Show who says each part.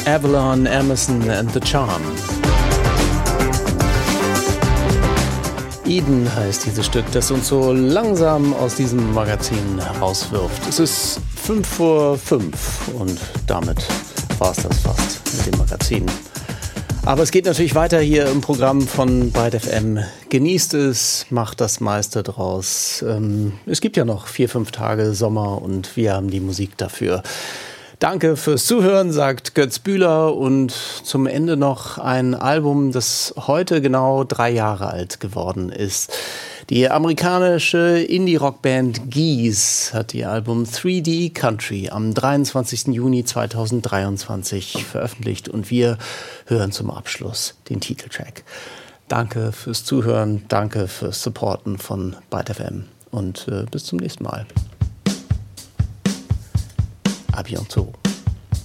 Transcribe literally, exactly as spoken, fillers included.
Speaker 1: Avalon, Emerson and the Charm. Eden heißt dieses Stück, das uns so langsam aus diesem Magazin herauswirft. Es ist fünf vor fünf und damit war es das fast mit dem Magazin. Aber es geht natürlich weiter hier im Programm von Byte F M. Genießt es, macht das meiste draus. Ähm, es gibt ja noch vier, fünf Tage Sommer und wir haben die Musik dafür. Danke fürs Zuhören, sagt Götz Bühler, und zum Ende noch ein Album, das heute genau drei Jahre alt geworden ist. Die amerikanische Indie-Rock-Band Geese hat ihr Album drei D Country am dreiundzwanzigsten Juni zweitausenddreiundzwanzig veröffentlicht und wir hören zum Abschluss den Titeltrack. Danke fürs Zuhören, danke fürs Supporten von Byte F M und äh, bis zum nächsten Mal. À bientôt.